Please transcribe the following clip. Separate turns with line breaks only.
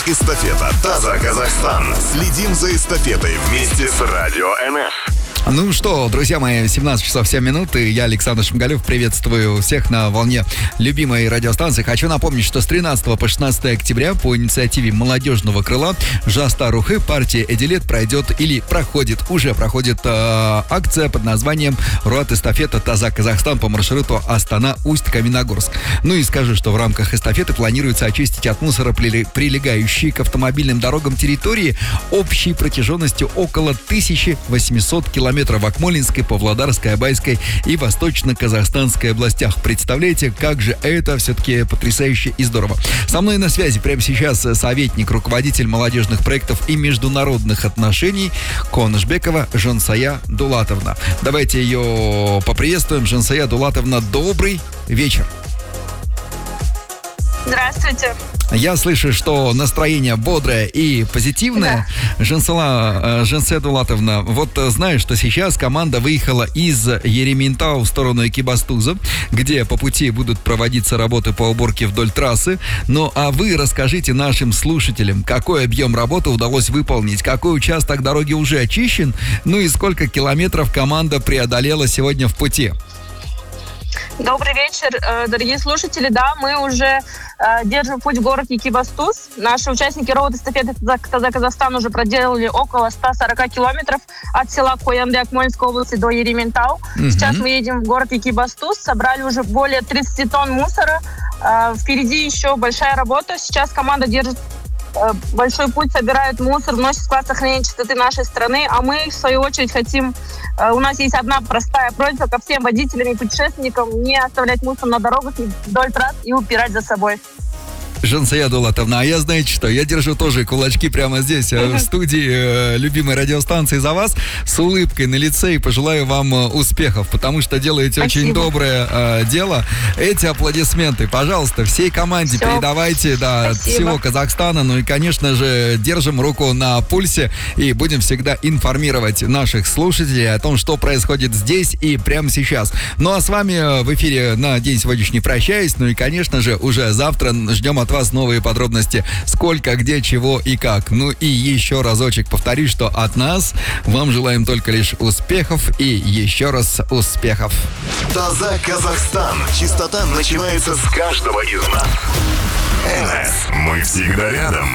Эстафета «Таза Казахстан». Следим за эстафетой вместе с Радио НФ.
Ну что, друзья мои, 17 часов 7 минут, и я, Александр Шмигалев, приветствую всех на волне любимой радиостанции. Хочу напомнить, что с 13 по 16 октября по инициативе молодежного крыла Жастар-Ухы партия «Эдилет» уже проходит акция под названием «Руат-эстафета Таза Казахстан» по маршруту Астана-Усть-Каменогорск. Ну и скажу, что в рамках эстафеты планируется очистить от мусора прилегающие к автомобильным дорогам территории общей протяженностью около 1800 километров в Акмолинской, Павлодарской, Абайской и Восточно-Казахстанской областях. Представляете, как же это все-таки потрясающе и здорово. Со мной на связи прямо сейчас советник, руководитель молодежных проектов и международных отношений Конышбекова Жансая Дулатовна. Давайте ее поприветствуем. Жансая Дулатовна, добрый вечер.
Здравствуйте.
Я слышу, что настроение бодрое и позитивное. Да. Жансая Дулатовна, вот знаю, что сейчас команда выехала из Ереминтау в сторону Экибастуза, где по пути будут проводиться работы по уборке вдоль трассы. Ну, а вы расскажите нашим слушателям, какой объем работы удалось выполнить, какой участок дороги уже очищен, ну и сколько километров команда преодолела сегодня в пути.
Добрый вечер, дорогие слушатели. Да, мы уже держим путь в город Экибастуз. Наши участники роуд-эстафеты «Таза Казахстан» уже проделали около 140 километров от села Коянды Акмольской области до Ереминтау. Сейчас мы едем в город Экибастуз. Собрали уже более 30 тонн мусора. Впереди еще большая работа. Сейчас команда держит большой путь, собирает мусор, вносит в склад сохранения чистоты нашей страны, а мы, в свою очередь, хотим... У нас есть одна простая просьба ко всем водителям и путешественникам: не оставлять мусор на дорогах и вдоль трасс и убирать за собой.
Жансая Дулатовна, а я, знаете что, я держу тоже кулачки прямо здесь, в студии любимой радиостанции за вас, с улыбкой на лице, и пожелаю вам успехов, потому что делаете
Спасибо.
Очень доброе дело. Эти аплодисменты, пожалуйста, всей команде передавайте всего Казахстана, ну и, конечно же, держим руку на пульсе и будем всегда информировать наших слушателей о том, что происходит здесь и прямо сейчас. Ну а с вами в эфире на день сегодняшний прощаюсь, ну и, конечно же, уже завтра ждем от вас новые подробности, сколько, где, чего и как. Ну и еще разочек повторюсь, что от нас вам желаем только лишь успехов и еще раз успехов.
Таза Казахстан. Чистота начинается с каждого из нас. НС. Мы всегда рядом.